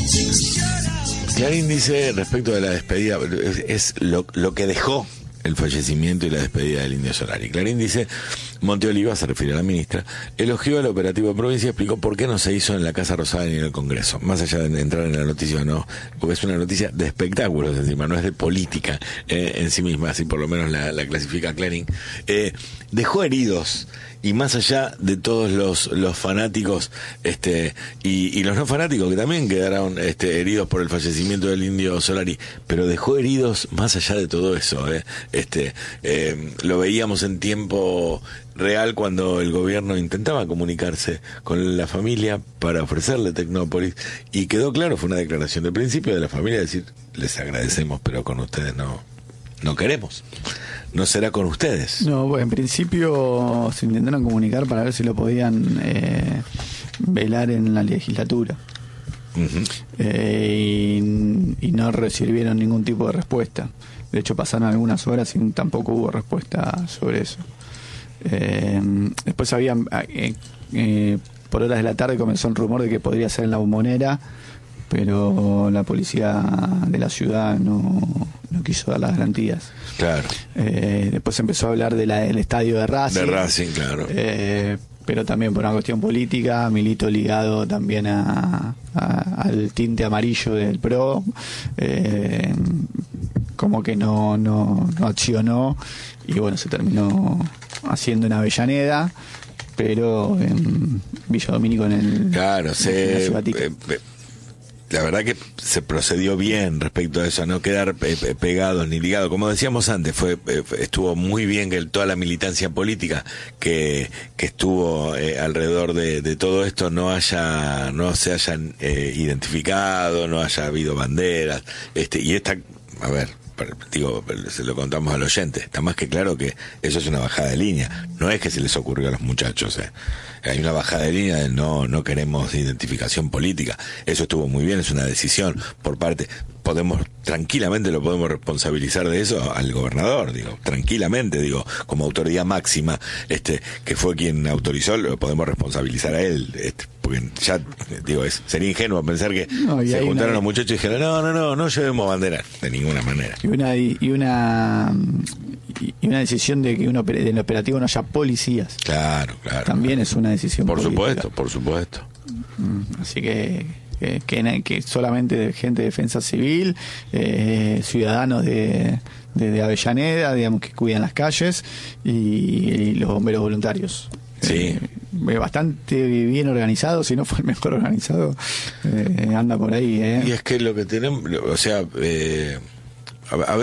Clarín dice respecto de la despedida, es lo que dejó el fallecimiento y la despedida del Indio Solari. Clarín dice: Monteoliva, se refiere a la ministra, elogió el operativo de provincia y explicó por qué no se hizo en la Casa Rosada ni en el Congreso. Más allá de entrar en la noticia o no, porque es una noticia de espectáculos encima, no es de política en sí misma, así por lo menos la clasifica Clarín. Dejó heridos, y más allá de todos los fanáticos y los no fanáticos que también quedaron heridos por el fallecimiento del Indio Solari, pero dejó heridos más allá de todo eso. Lo veíamos en tiempo real cuando el gobierno intentaba comunicarse con la familia para ofrecerle Tecnópolis, y quedó claro, fue una declaración de principio de la familia, decir: les agradecemos, pero con ustedes no queremos, no será con ustedes. No, bueno, en principio se intentaron comunicar para ver si lo podían velar en la legislatura. Uh-huh. Y no recibieron ningún tipo de respuesta. De hecho, pasaron algunas horas y tampoco hubo respuesta sobre eso. Después había por horas de la tarde comenzó el rumor de que podría ser en La Bombonera, pero la policía de la ciudad no quiso dar las garantías. Claro. Después empezó a hablar del estadio de Racing. De Racing, claro. Pero también por una cuestión política, Milito ligado también al tinte amarillo del PRO, como que no accionó, y bueno, se terminó haciendo en Avellaneda, pero en Villa Domínico Claro, la verdad que se procedió bien respecto a eso, no quedar pegados ni ligados. Como decíamos antes, estuvo muy bien que toda la militancia política que estuvo alrededor de todo esto no se hayan identificado, no haya habido banderas, y esta, a ver, digo, se lo contamos al oyente, está más que claro que eso es una bajada de línea, no es que se les ocurrió a los muchachos, hay una bajada de línea de no queremos identificación política. Eso estuvo muy bien, es una decisión por parte, tranquilamente lo podemos responsabilizar de eso al gobernador, tranquilamente, como autoridad máxima, que fue quien autorizó, lo podemos responsabilizar a él, porque ya, sería ingenuo pensar que se juntaron los muchachos y dijeron: no llevemos bandera, de ninguna manera. Y una decisión de que en el operativo no haya policías. Claro. También es una decisión política. Por supuesto. Así que solamente gente de defensa civil, ciudadanos de Avellaneda, digamos, que cuidan las calles, y los bomberos voluntarios. Sí. Bastante bien organizado, si no fue el mejor organizado, anda por ahí. Y es que lo que tenemos, a veces